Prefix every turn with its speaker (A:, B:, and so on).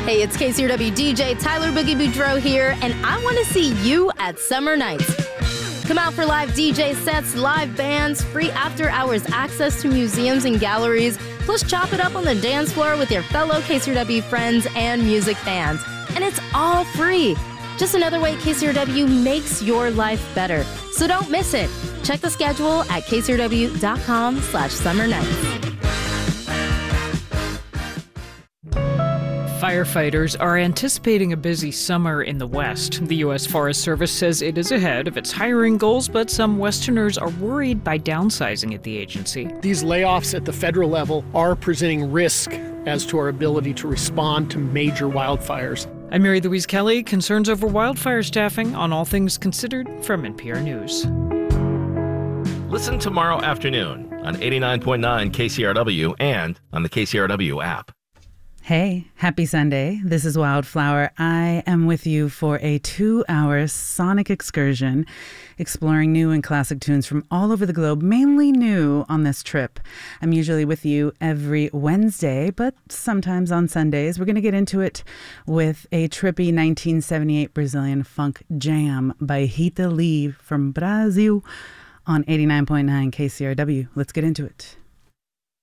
A: Hey, it's KCRW DJ Tyler Boogie Boudreaux here, and I want to see you at Summer Nights. Come out for live DJ sets, live bands, free after-hours access to museums and galleries, plus chop it up on the dance floor with your fellow KCRW friends and music fans. And it's all free. Just another way KCRW makes your life better. So don't miss it. Check the schedule at kcrw.com/summer nights.
B: Firefighters are anticipating a busy summer in the West. The U.S. Forest Service says it is ahead of its hiring goals, but some Westerners are worried by downsizing at the agency.
C: These layoffs at the federal level are presenting risk as to our ability to respond to major wildfires.
B: I'm Mary Louise Kelly. Concerns over wildfire staffing on All Things Considered from NPR News.
D: Listen tomorrow afternoon on 89.9 KCRW and on the KCRW app.
E: Hey, happy Sunday. This is Wildflower. I am with you for a 2-hour sonic excursion, exploring new and classic tunes from all over the globe, mainly new on this trip. I'm usually with you every Wednesday, but sometimes on Sundays. We're going to get into it with a trippy 1978 Brazilian funk jam by Rita Lee from Brazil on 89.9 KCRW. Let's get into it.